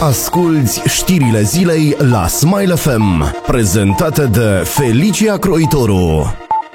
Asculți știrile zilei la Smile FM, prezentate de Felicia Croitoru.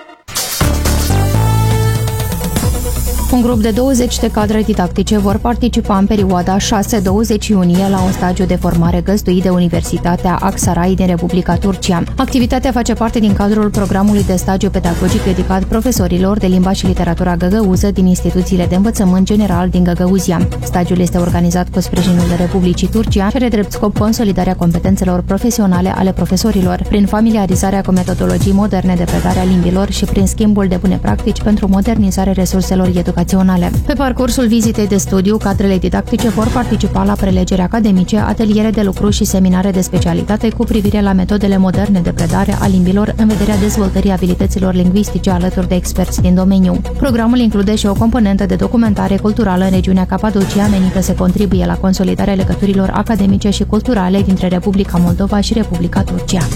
Un grup de 20 de cadre didactice vor participa în perioada 6-20 iunie la un stagiu de formare găzduit de Universitatea Aksaray din Republica Turcia. Activitatea face parte din cadrul programului de stagiu pedagogic dedicat profesorilor de limba și literatura găgăuză din instituțiile de învățământ general din Găgăuzia. Stagiul este organizat cu sprijinul Republicii Turcia și are drept scop consolidarea competențelor profesionale ale profesorilor, prin familiarizarea cu metodologii moderne de predare a limbilor și prin schimbul de bune practici pentru modernizarea resurselor educaționale. Pe parcursul vizitei de studiu, cadrele didactice vor participa la prelegeri academice, ateliere de lucru și seminare de specialitate cu privire la metodele moderne de predare a limbilor în vederea dezvoltării abilităților lingvistice alături de experți din domeniu. Programul include și o componentă de documentare culturală în regiunea Capadocia menită să contribuie la consolidarea legăturilor academice și culturale dintre Republica Moldova și Republica Turcia.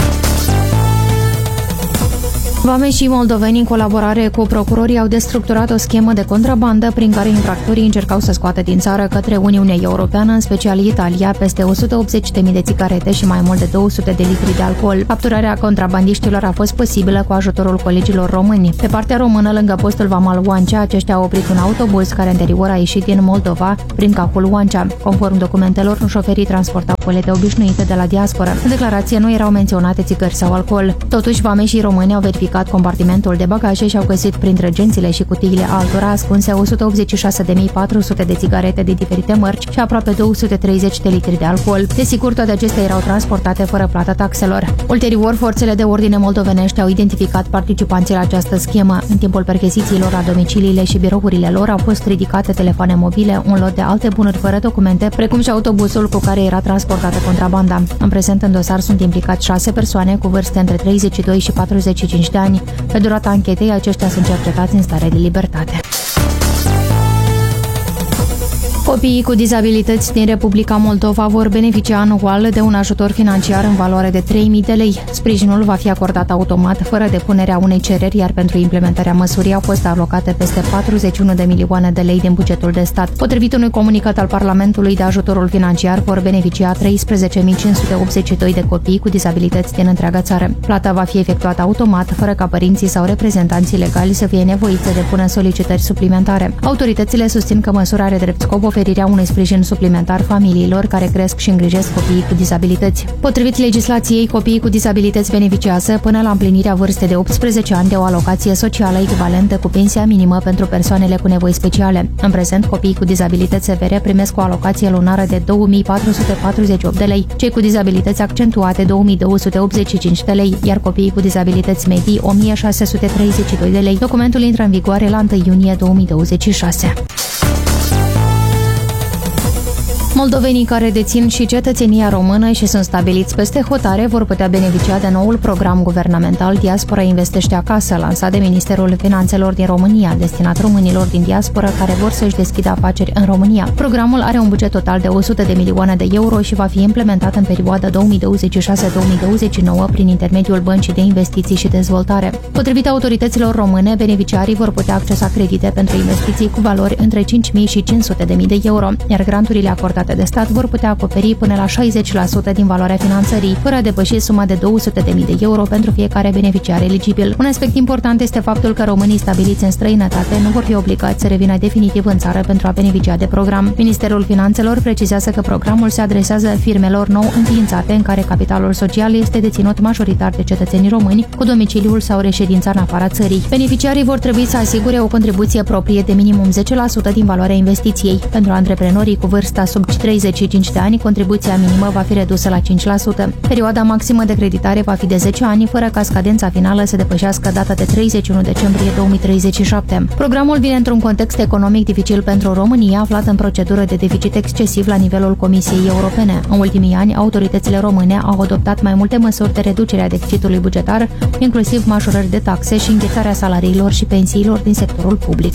Vameșii moldoveni, în colaborare cu procurorii, au destructurat o schemă de contrabandă prin care infractorii încercau să scoată din țară către Uniunea Europeană, în special Italia, peste 180.000 de țigarete și mai mult de 200 de litri de alcool. Capturarea contrabandiștilor a fost posibilă cu ajutorul colegilor români. Pe partea română, lângă postul vamal Oancea, aceștia au oprit un autobuz care anterior a ieșit din Moldova prin capul Oancea. Conform documentelor, șoferii transportau colete obișnuite de la diasporă. În declarație nu erau menționate țigări sau alcool. Totuși, vameșii români au verificat compartimentul de bagaje și au găsit printre gențile și cutiile altora ascunse 186.400 de țigarete de diferite mărci și aproape 230 de litri de alcool. Desigur, toate acestea erau transportate fără plata taxelor. Ulterior, forțele de ordine moldovenești au identificat participanții la această schemă. În timpul perchezițiilor la domiciliile și birourile lor au fost ridicate telefoane mobile, un lot de alte bunuri fără documente, precum și autobuzul cu care era transportată contrabanda. În prezent, în dosar sunt implicați 6 persoane cu vârste între 32 și 45 de ani. Pe durata anchetei, aceștia sunt cercetați în stare de libertate. Copiii cu dizabilități din Republica Moldova vor beneficia anual de un ajutor financiar în valoare de 3.000 de lei. Sprijinul va fi acordat automat, fără depunerea unei cereri, iar pentru implementarea măsurii au fost alocate peste 41 de milioane de lei din bugetul de stat. Potrivit unui comunicat al Parlamentului, de ajutorul financiar vor beneficia 13.582 de copii cu dizabilități din întreaga țară. Plata va fi efectuată automat, fără ca părinții sau reprezentanții legali să fie nevoiți să depună solicitări suplimentare. Autoritățile susțin că măsura are drept scop oferirea unui sprijin suplimentar familiilor care cresc și îngrijesc copiii cu dizabilități. Potrivit legislației, copiii cu dizabilități beneficiază până la împlinirea vârstei de 18 ani de o alocație socială echivalentă cu pensia minimă pentru persoanele cu nevoi speciale. În prezent, copiii cu dizabilități severe primesc o alocație lunară de 2.448 de lei, cei cu dizabilități accentuate 2.285 de lei, iar copiii cu dizabilități medii 1.632 de lei. Documentul intră în vigoare la 1 iunie 2026. Moldovenii care dețin și cetățenia română și sunt stabiliți peste hotare vor putea beneficia de noul program guvernamental Diaspora investește acasă, lansat de Ministerul Finanțelor din România, destinat românilor din diasporă care vor să-și deschidă afaceri în România. Programul are un buget total de 100 de milioane de euro și va fi implementat în perioada 2026-2029 prin intermediul Băncii de Investiții și Dezvoltare. Potrivit autorităților române, beneficiarii vor putea accesa credite pentru investiții cu valori între 5.000 și 500.000 de euro, iar granturile acordate de stat vor putea acoperi până la 60% din valoarea finanțării, fără a depăși suma de 200.000 de euro pentru fiecare beneficiar eligibil. Un aspect important este faptul că românii stabiliți în străinătate nu vor fi obligați să revină definitiv în țară pentru a beneficia de program. Ministerul Finanțelor precizează că programul se adresează firmelor nou înființate în care capitalul social este deținut majoritar de cetățenii români cu domiciliul sau reședința în afara țării. Beneficiarii vor trebui să asigure o contribuție proprie de minimum 10% din valoarea investiției. Pentru antreprenorii cu vârsta sub 35 de ani, contribuția minimă va fi redusă la 5%. Perioada maximă de creditare va fi de 10 ani, fără ca scadența finală să depășească data de 31 decembrie 2037. Programul vine într-un context economic dificil pentru România, aflat în procedură de deficit excesiv la nivelul Comisiei Europene. În ultimii ani, autoritățile române au adoptat mai multe măsuri de reducere a deficitului bugetar, inclusiv majorări de taxe și înghețarea salariilor și pensiilor din sectorul public.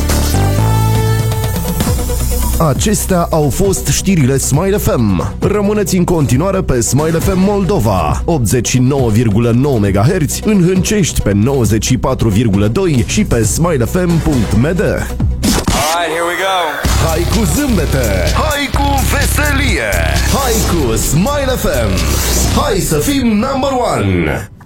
Acestea au fost știrile Smile FM. Rămâneți în continuare pe Smile FM Moldova, 89,9 MHz, în Hâncești pe 94,2 și pe smilefm.md. Alright, here we go. Hai cu zâmbete! Hai cu veselie! Smile FM. Hai să fim number one!